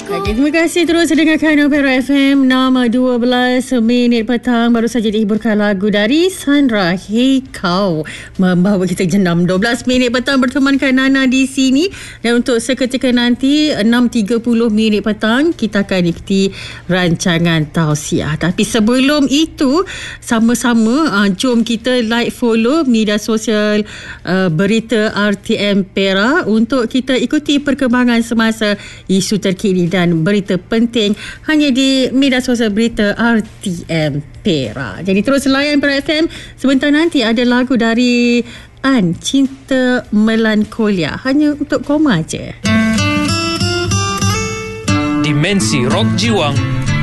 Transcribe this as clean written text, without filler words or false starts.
Okay, terima kasih terus dengarkan Opera FM 6.12 minit petang. Baru saja dihiburkan lagu dari Sandra, Hey Kau, membawa kita jenam 12 minit petang bertemankan Nana di sini. Dan untuk seketika nanti 6.30 minit petang kita akan ikuti rancangan tausiah. Tapi sebelum itu sama-sama jom kita like, follow media sosial berita RTM Perak untuk kita ikuti perkembangan semasa isu terkini dan berita penting hanya di media sosial berita RTM Perak. Jadi terus layan Perak FM. Sebentar nanti ada lagu dari An, Cinta Melankolia, hanya untuk koma je. Dimensi Rock Jiwang